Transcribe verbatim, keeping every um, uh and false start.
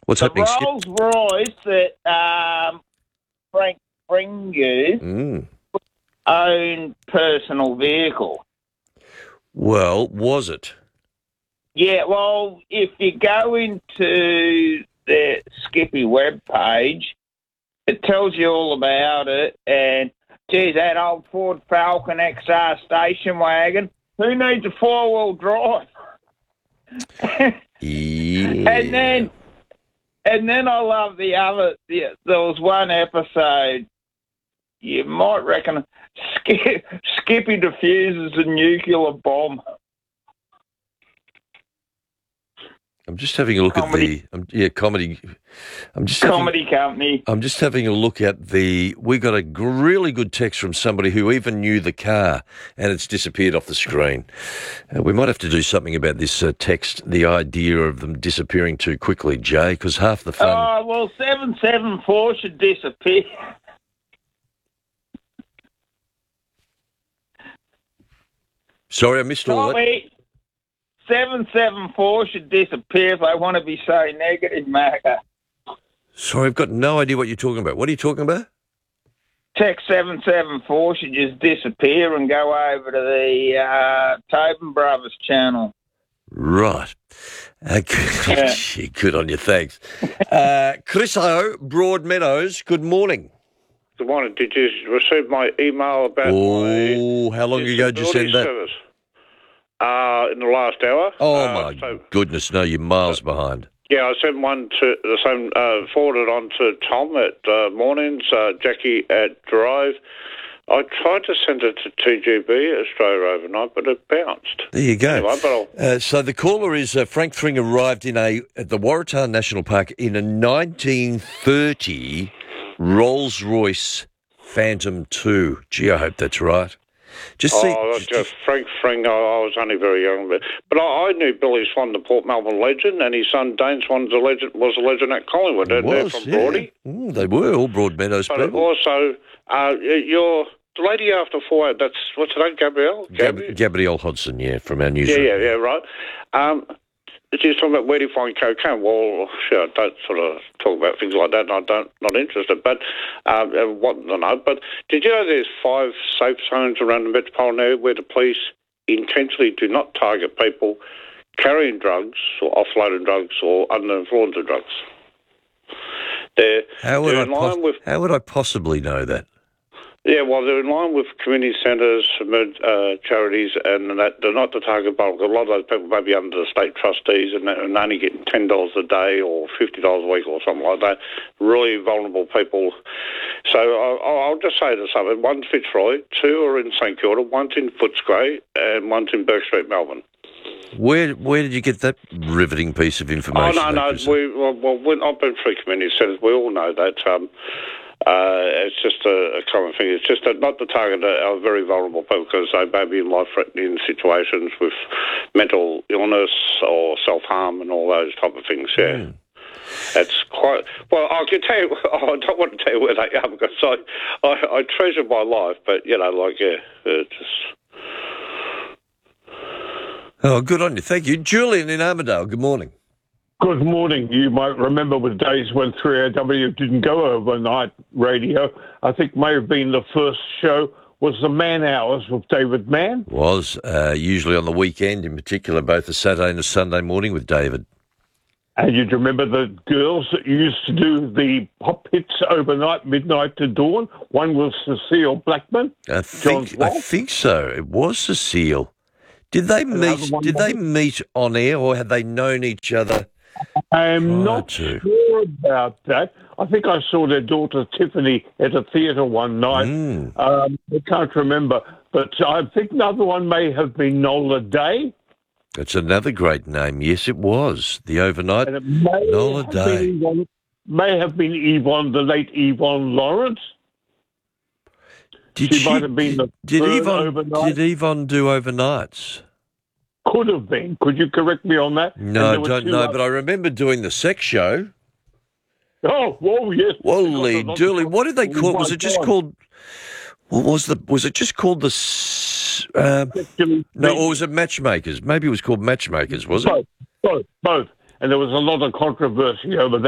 What's The happening, Skip? Rolls Royce that um, Frank Fringu Mm. owned personal vehicle. Well, was it? Yeah, well, if you go into the Skippy webpage, it tells you all about it. And, geez, that old Ford Falcon X R station wagon, who needs a four-wheel drive? Yeah. And then, and then I love the other. The, there was one episode. You might reckon Skip, Skippy defuses a nuclear bomb. I'm just having a look Comedy. at the um, yeah comedy. I'm just Comedy having, company. I'm just having a look at the. We got a g- really good text from somebody who even knew the car, and it's disappeared off the screen. Uh, we might have to do something about this uh, text. The idea of them disappearing too quickly, Jay, because half the fun. Oh well, seven seven four should disappear. Sorry, I missed all that. Tommy, seven seven four should disappear if I want to be so negative, Macca. Sorry, I've got no idea what you're talking about. What are you talking about? Text seven seven four should just disappear and go over to the uh, Tobin Brothers channel. Right. Uh, Yeah. Gee, good on you, thanks. Uh, Chris O, Broadmeadows, good morning. Good morning. Did you receive my email about Oh, my how long ago did you disability send that? service? Uh, in the last hour. Oh, Uh, my so, goodness, no, you're miles behind. yeah, I sent one to the same, uh, forwarded on to Tom at uh, Mornings, uh, Jackie at Drive. I tried to send it to T G B, Australia Overnight, but it bounced. There you go. Anyway, but I'll, Uh, so the caller is uh, Frank Thring arrived in a at the Waratah National Park in a nineteen thirty Rolls-Royce Phantom two. Gee, I hope that's right. Just see. oh, just Frank Fring, I, I was only very young, but, but I, I knew Billy Swan, the Port Melbourne legend, and his son Dane Swan's a legend, was a legend at Collingwood. It They're was, from yeah. Broady. Mm, they were all Broadmeadows But people. also, uh, your the lady after four, that's, what's her name, Gabrielle? Gab- Gabrielle Hodson, yeah, from our Yeah, newsroom. yeah, yeah, right. Um, she's talking about where do you find cocaine. Well, sure, I don't sort of talk about things like that, and I don't, not interested. But um, uh, what I know. But did you know there's five safe zones around the metropolitan area where the police intentionally do not target people carrying drugs or offloading drugs or under influence of drugs? They're, How would they're I in line pos- with. How would I possibly know that? Yeah, well, they're in line with community centres, uh, charities, and that they're not the target bulk. A lot of those people may be under the state trustees and, and only getting ten dollars a day or fifty dollars a week or something like that. Really vulnerable people. So I'll, I'll just say this something. One's Fitzroy, two are in St Kilda, one's in Footscray, and one's in Burke Street, Melbourne. Where Where did you get that riveting piece of Oh, information? no, no. Chris? We, well, well, we- I've been through community centres. We all know that. Um, Uh, it's just a, a common thing. It's just that not to target our very vulnerable people because they may be in life-threatening situations with mental illness or self-harm and all those type of things, yeah. Mm. It's quite... Well, I can tell you... I don't want to tell you where they are because I, I, I treasure my life, but, you know, like, yeah, it's just... Oh, good on you. Thank you. Julian in Armidale, good morning. Good morning. You might remember with days when three A W didn't go overnight radio. I think may have been the first show was the Man Hours with David Mann. Was, uh, usually on the weekend in particular, both a Saturday and a Sunday morning with David. And you'd remember the girls that used to do the pop hits overnight, midnight to dawn. One was Cecile Blackman. I think, I think so. It was Cecile. Did they meet? Did they meet on air, or had they known each other? I'm not to. sure about that. I think I saw their daughter Tiffany at a theatre one night. Mm. Um, I can't remember, but I think another one may have been Nola Day. That's another great name. Yes, it was the overnight Nola Day. Yvonne, may have been Yvonne, the late Yvonne Lawrence. Did she, she might have been the did third Yvonne overnight. did Yvonne do overnights? Could have been. Could you correct me on that? No, I don't know, but I remember doing the sex show. Oh, whoa, yes. Holy dooly. What did they call it? Was it just God. called... What was the... Was it just called the... Uh, no, or was it Matchmakers? Maybe it was called Matchmakers, was it? Both, both, both. And there was a lot of controversy over that.